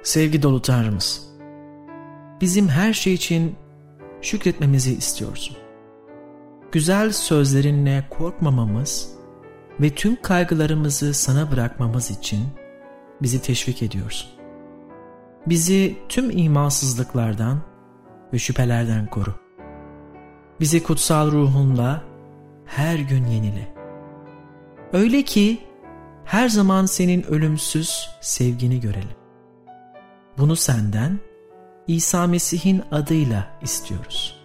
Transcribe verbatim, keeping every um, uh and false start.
Sevgi dolu Tanrımız, bizim her şey için şükretmemizi istiyorsun. Güzel sözlerinle korkmamamız ve tüm kaygılarımızı sana bırakmamız için bizi teşvik ediyorsun. Bizi tüm imansızlıklardan ve şüphelerden koru. Bizi kutsal ruhunla her gün yenile. Öyle ki her zaman senin ölümsüz sevgini görelim. Bunu senden İsa Mesih'in adıyla istiyoruz.